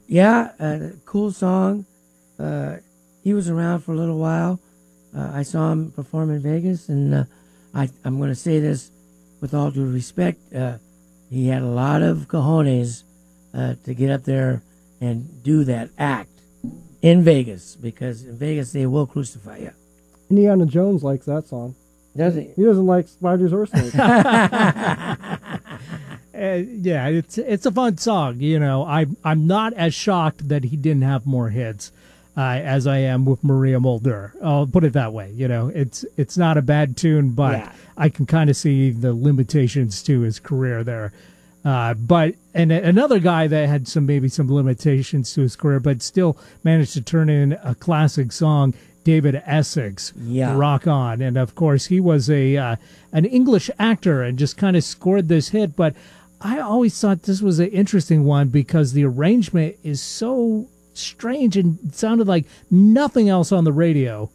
Yeah, cool song. He was around for a little while. I saw him perform in Vegas, and I'm going to say this with all due respect. He had a lot of cojones to get up there and do that act in Vegas, because in Vegas they will crucify you. Indiana Jones likes that song. Does he? He doesn't like spiders or snakes. Yeah, it's a fun song. You know, I'm not as shocked that he didn't have more hits as I am with Maria Mulder. I'll put it that way. You know, it's not a bad tune, but Yeah. I can kind of see the limitations to his career there. But another guy that had maybe some limitations to his career, but still managed to turn in a classic song, David Essex, Yeah. Rock On. And of course, he was an English actor and just kind of scored this hit. But I always thought this was an interesting one because the arrangement is so strange and sounded like nothing else on the radio